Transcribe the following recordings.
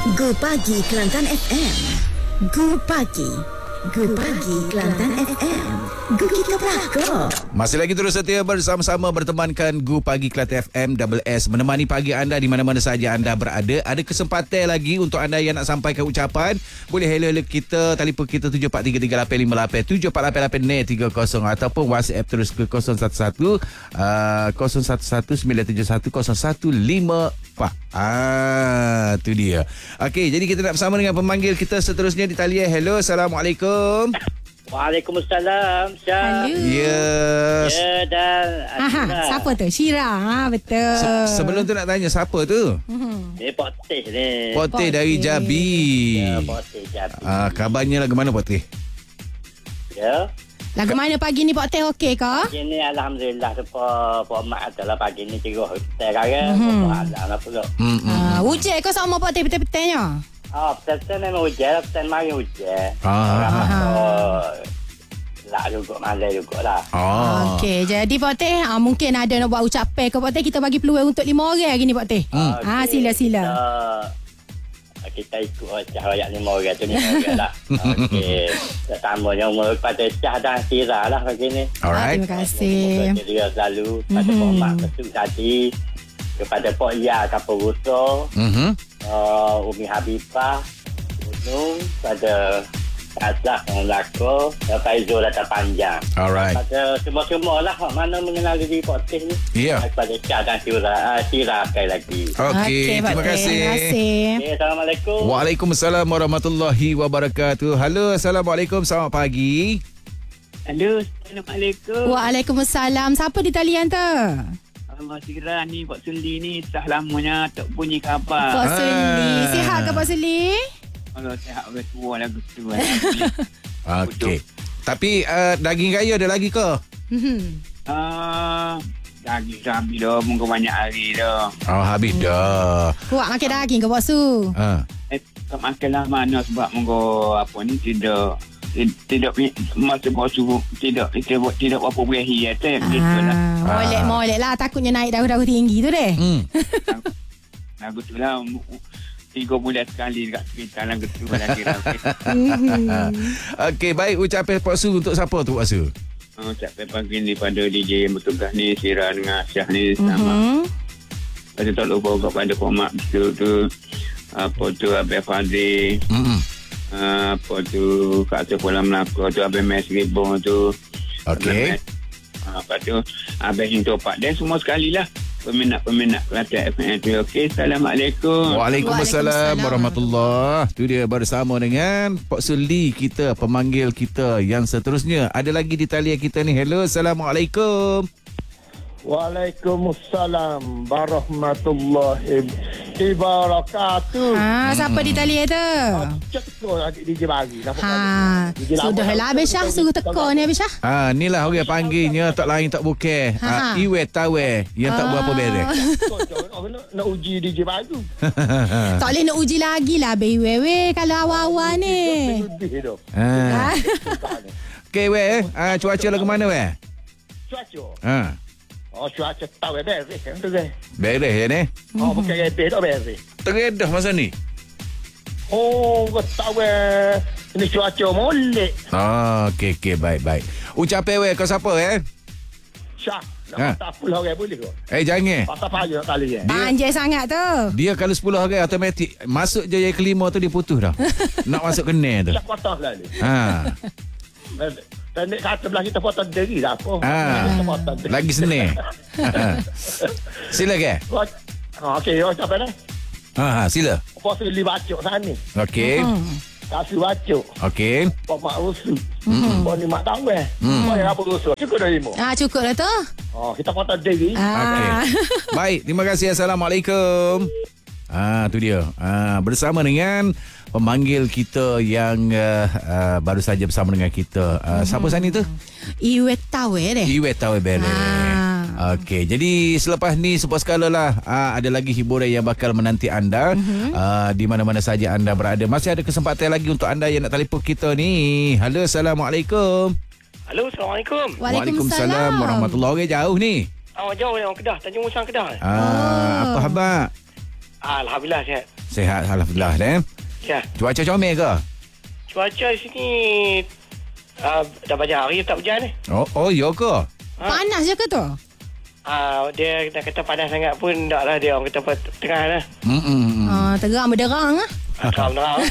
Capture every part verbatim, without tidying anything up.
Go Pagi Kelantan F M. Go Pagi. Go Pagi Kelantan F M. Go kita belakang. Masih lagi terus setia bersama-sama bertemankan Go Pagi Kelantan F M Double S, menemani pagi anda di mana-mana saja anda berada. Ada kesempatan lagi untuk anda yang nak sampaikan ucapan, boleh hello-hello kita, telefon kita tujuh empat tiga tiga lapan lima lapan tujuh empat lapan lapan tiga kosong ataupun WhatsApp terus ke kosong satu satu kosong satu satu sembilan tujuh satu kosong satu lima empat. Ah, tu dia. Okey, jadi kita nak bersama dengan pemanggil kita seterusnya di talian. Hello, Assalamualaikum. Waalaikumsalam. Syah. Ya. Yes. Ya, dan Aha, siapa tu? Syira. Ha, betul. Se- sebelum tu nak tanya siapa tu? Hmm. Ni Pak Teh ni. Pak Teh dari Jabi. Ya, Pak Teh Jabi. Ah, kabarnya lagu mana Pak Teh? Ya. Lagu mana pagi ni Pak Teh okey ke? Pagi ni Alhamdulillah tu Pak Pak Mak adalah pagi ni tiga hotel kan. Mhm. Pak Alam lah pula. Hmm. Ah, hujan ke sama Pak Teh betul-betulnya? Ah, betul-betul memang hujan. Betul mari hujan. Ah. Oh, lah juga malam jugalah. Oh. Okey, jadi Pak Teh ah, mungkin ada nak buat ucapan ke Pak Teh. Kita bagi peluang untuk lima orang lagi ni Pak Teh. Hmm. Ah, sila-sila. Kita, kita ikut Syah rakyat lima orang tu ni orang lah. Okey. Pertamanya umur kepada Syah dan Syira lah pagi ni. Ah, Alright. terima kasih. Semoga dia selalu kepada Mhm. Pak Mak Ketuk tadi, kepada Pak Ya Kapuruso, Mhm. uh, Umi Habibah, Gunung, pada Azlah Melaka, Faizul Data Panjang. Alright. Pada semua-semua lah mana mengenali diri Pak Teh ni. Ya. Kepada Syah dan Syira, uh, Syira sekali lagi. Okey, Pak terima Teh. kasih. Terima kasih. Okay, Assalamualaikum. Waalaikumsalam warahmatullahi wabarakatuh. Halo, Assalamualaikum. Selamat pagi. Halo, Assalamualaikum. Waalaikumsalam. Siapa di talian tu? Abang Syira ni, Pak Suli ni dah lamanya tak bunyi khabar. Pak Suli. Ah. Sihat ke Pak Suli? Kalau sihat orang tua lagu tu. Okey. Tapi uh, daging raya ada lagi ke? Hmm. Ah, daging dah habis dah, muka banyak hari dah. Oh, habis dah. Kuat makan daging ke Pak Su? Ha. Eh, tak makanlah mana sebab muka apa ni tidak tidak masa basuh tidak tidak tidak apa berahi ya tak gitu lah. Ah, molek-molek lah. Takutnya naik dagu-dagu tinggi tu deh. Hmm. Lagu tu lah tiga bulan sekali dekat sekitar lagu tu lah kira. Okey, baik, ucapan Pak Su untuk siapa tu Pak Su? Oh, ucapan pagi ni pada D J yang bertugas ni Syira dengan Syah ni sama. Mhm. Pada tak lupa kepada Pak Mak tu tu apa tu Abang Fadli, Hmm. apa tu Kak Sekolah Melaka tu Abang Mes Ribon tu. Okey. Apa tu Abang Hinto Pak dan semua sekali lah peminat-peminat Kelantan F M tu. Okey, Assalamualaikum. Waalaikumsalam warahmatullahi. Tu dia bersama dengan Pak Suli kita, pemanggil kita yang seterusnya. Ada lagi di talian kita ni. Hello, Assalamualaikum. Waalaikumsalam warahmatullahi wabarakatuh. Ha, siapa di talian tu? Cek tu adik D J bagi. Ha, sudahlah Abang Syah suruh teka ni Abang Syah. Ah, inilah orang panggilnya tak lain tak bukan. Ah, Ha. iwe tawe yang tak berapa beres. Nak uji D J baju. Tak boleh nak uji lagi lah Abang Wewe kalau awal-awal ni. Lebih tu. Ah. Ha. Okey weh, ah, cuaca lagu mana weh? Cuaca. Ha. Oh, cuaca tahu beres kan tu kan. Beres ya ni. Oh, bukan lebih tak beres. Teredah masa ni. Oh, kau tahu ini cuaca molek. Ah, okey okey, baik baik. Ucapan weh kau siapa eh? Syah. Ha. Nak tak puluh orang boleh ke? Eh jangan. Pasal payah nak kali ya. Panjang sangat tu. Dia kalau sepuluh orang automatik masuk je yang kelima tu dia putus dah. Nak masuk kena tu. Syah potong lah ni. Ha. Tandek kata belah kita potong diri dah apa. Ah. Kita potong diri. Lagi senang. Sila ke? Ha, okey, yo siapa ni? Ha, ha sila. Apa sili bacok sana ni? Okey. Kasih bacok. Okey. Pak Mak Rusu. Pak ni Mak tahu eh. Pak yang apa rusu? Cukup dah lima. Ah, cukup dah tu. Oh, kita potong diri. Okey. Ah. Baik, terima kasih. Assalamualaikum. Ah, tu dia. Ah, bersama dengan pemanggil kita yang uh, uh, baru saja bersama dengan kita. Uh, siapa sana tu? Iwe tahu deh. Iwe tahu bele. Ah. Okey, jadi selepas ni sebuah skala lah uh, ada lagi hiburan yang bakal menanti anda mm-hmm. uh, di mana-mana saja anda berada. Masih ada kesempatan lagi untuk anda yang nak telefon kita ni. Halo, Assalamualaikum. Halo, Assalamualaikum. Waalaikumsalam. Warahmatullahi. Orang jauh ni. Oh, jauh ni orang Kedah, Tanjung Musang Kedah. Ah, Oh. apa khabar? Alhamdulillah sihat. Sehat, alhamdulillah. Eh? Ya. Cuaca comel ke? Cuaca di sini uh, dah banyak hari tak hujan ni. Oh, oh ya ke? Ha? Panas je ke tu? Uh, dia dah kata panas sangat pun tak lah, dia orang kata tengah lah. Hmm. Ah, terang berderang ah. Terang-terang.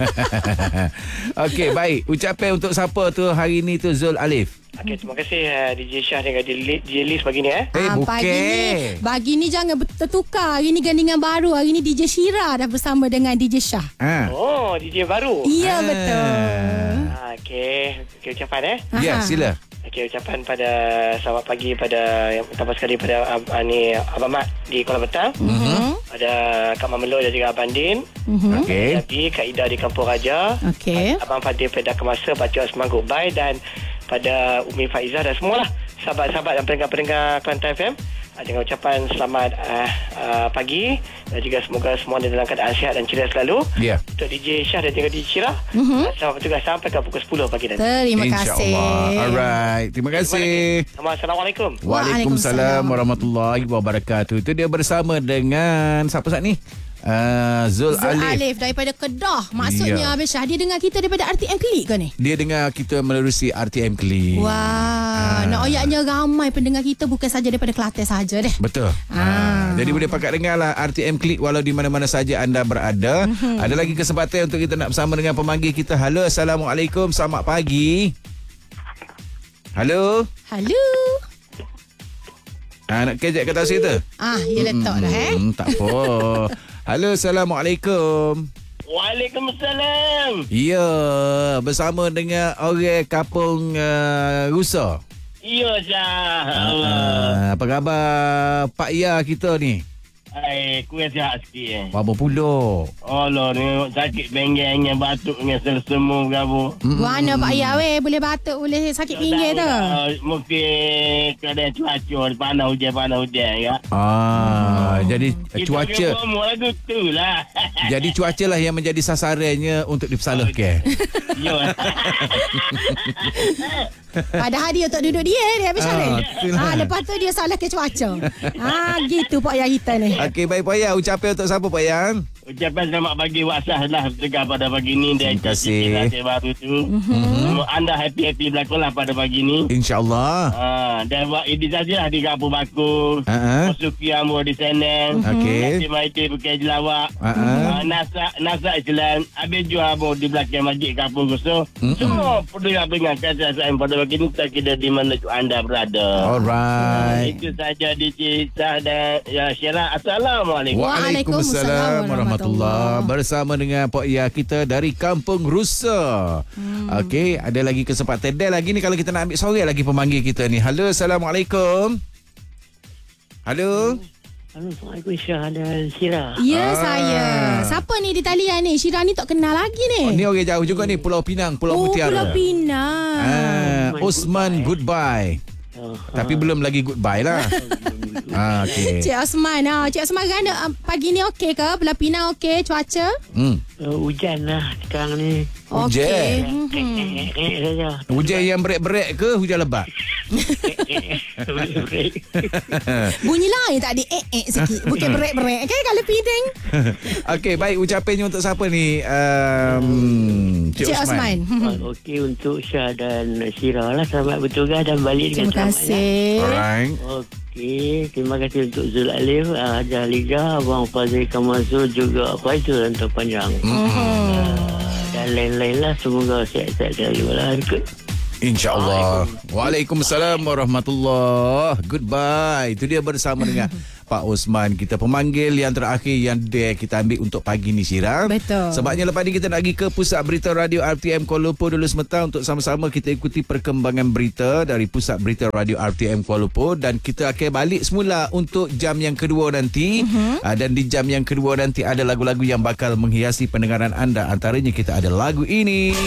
Okey, baik. Ucapan untuk siapa tu hari ni tu Zul Alif? Okey, terima kasih uh, D J Syah dengan D J Liz pagi ni eh. Eh, Ah, bukan. pagi ni, pagi ni jangan tertukar. Hari ni gandingan baru. Hari ni D J Syira dah bersama dengan D J Syah. Ha. Oh, D J baru. Ya, Ah. betul. Ah, okey. Okey, ucapan eh. Ya, Aha. sila. Okey, ucapan pada selamat pagi pada yang pertama sekali pada uh, ni Abang Mat di Kuala Betang. Mhm. Ada Kak Mamelo dan juga Abang Din. Mhm. Okey. Jadi Kak Ida di Kampung Raja. Okey. Abang Fadil Pedah Kemasa, Pakcik Osman Goodbye dan pada Umi Faizah dan semualah sahabat-sahabat dan pendengar-pendengar Kelantan F M uh, dengan ucapan selamat uh, uh, pagi dan juga semoga semua dalam keadaan sihat dan ceria selalu. Ya. Untuk D J Syah dan juga D J Syira, Mhm. uh, selamat bertugas sampai ke pukul sepuluh pagi nanti. Terima kasih. InsyaAllah. Alright. Terima kasih. Assalamualaikum. Waalaikumsalam warahmatullahi wabarakatuh. Itu dia bersama dengan siapa saat ni? Uh, Zul, Zul Alif. Alif daripada Kedah. Maksudnya Ya. Abang Syah, dia dengar kita daripada R T M Klik ke ni? Dia dengar kita menerusi R T M Klik. Wah, Ah. nak ayatnya ramai pendengar kita bukan saja daripada Kelantan saja deh. Betul. Ah. Ha, jadi boleh pakat dengar lah R T M Klik walau di mana-mana saja anda berada. Mm-hmm. Ada lagi kesempatan untuk kita nak bersama dengan pemanggil kita. Halo, Assalamualaikum. Selamat pagi. Halo. Halo. Ha, nak kejap kata saya tu? Ah, ya letak dah eh. Hmm, tak apa. Halo, Assalamualaikum. Waalaikumsalam. Ya, bersama dengan orang kampung uh, Rusa. Ya, Syah. Uh, apa khabar Pak Ya kita ni? Hai, kuih sihat sikit eh. Berapa puluh? Allah ni sakit benggeng dengan batuk dengan selsemu berapa. Mana Pak Ya weh, boleh batuk, boleh sakit pinggir tu. Uh, mungkin keadaan cuaca panas hujan panas hujan ya. Ah, Hmm. jadi Kita cuaca kena promo lagu tu lah. jadi cuaca lah yang menjadi sasarannya untuk dipersalahkan. Ya. Padahal dia tak duduk dia dia habis Ah, Syaril. itulah. Ah, lepas tu dia salah ke cuaca. Ah, gitu Pak Ya kita ni. Okey, baik Pak Ya. Ucapan untuk siapa Pak Ya? Ucapan selamat pagi Waksah lah tegak pada pagi ni. Dan Terima kasih. cerita baru tu. Mm-hmm. Anda happy-happy berlaku lah pada pagi ni. InsyaAllah. Ha, dan buat ini sajalah di Kampung Baku. Ha-ha. Musuki Amur di Seneng. Okey. Nasi Maiti Bukit Jelawak. Ha-ha. Uh, Nasa Nasa Islam. Habis jual Amur di belakang Masjid Kampung Gusuh. Mm-mm. Semua pendengar-pendengar kata saya pada pagi ni tak kira di mana anda berada. Alright. Itu saja di Cisa dan ya, Syirah. Assalamualaikum. Waalaikumsalam warahmatullahi bersama dengan Pak Ya kita dari Kampung Rusa. Hmm. Okey, ada lagi kesempatan. Dan lagi ni kalau kita nak ambil sore lagi pemanggil kita ni. Halo, Assalamualaikum. Halo. Assalamualaikum Syah dan Syira. Ya, Ah. saya. Siapa ni di talian ni? Syira ni tak kenal lagi ni. Oh, ni orang jauh juga ni, Pulau Pinang, Pulau Oh, Mutiara. Pulau Pinang. Ah, Osman Goodbye. Oh, Tapi belum lagi goodbye lah. ah, okey. Cik Osman. Ah, Cik Osman kan ah, pagi ni okey ke? Pulau Pinang okey cuaca? Hmm. uh, hujan lah sekarang ni. Hujan. Okey. Eh, Mhm. eh, eh, saja. Hujan yang berat-berat ke hujan lebat? Bunyi lain tadi eh eh sikit. Bukan berat-berat kan kalau Pinang. Okey, baik ucapannya untuk siapa ni? Um, Cik, Cik Osman. Mhm. Okey, untuk Syah dan Syira lah. Selamat bertugas dan balik Terima dengan selamat. kasih. Alright. Okey, terima kasih untuk Zul Alif, uh, Hajar Liga, Abang Fazil Kamasur, juga Faizul Rantar Panjang. Mhm. Dan lain-lain lah. Semoga sihat-sihat selalu lah. InsyaAllah. Waalaikumsalam warahmatullahi. Goodbye. Itu dia bersama dengan Pak Osman. Kita pemanggil yang terakhir yang dia kita ambil untuk pagi ni, Syirah. Betul. Sebabnya lepas ni kita nak pergi ke Pusat Berita Radio R T M Kuala Lumpur dulu sementara untuk sama-sama kita ikuti perkembangan berita dari Pusat Berita Radio R T M Kuala Lumpur. Dan kita akan balik semula untuk jam yang kedua nanti. Uh-huh. Dan di jam yang kedua nanti ada lagu-lagu yang bakal menghiasi pendengaran anda. Antaranya kita ada lagu ini.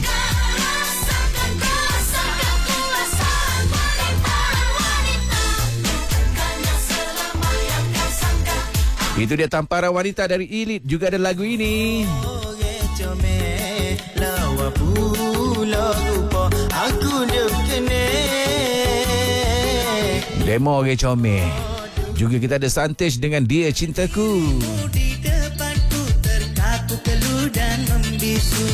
Itu dia tamparan wanita dari Elite. Juga ada lagu ini. Demo orang comel. Juga kita ada Santish dengan Dia Cintaku. Di depanku ter bisu.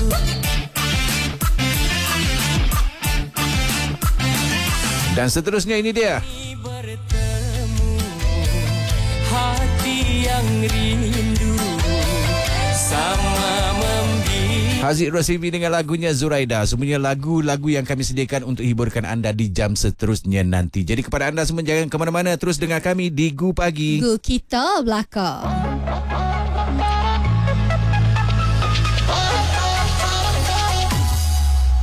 Dan seterusnya ini dia. Bertemu hati yang rindu sama membisu. Haziq Rosidi dengan lagunya Zuraida. Semuanya lagu-lagu yang kami sediakan untuk hiburkan anda di jam seterusnya nanti. Jadi kepada anda semua jangan ke mana-mana, terus dengar kami di Gu Pagi. Gu Kita Belakang.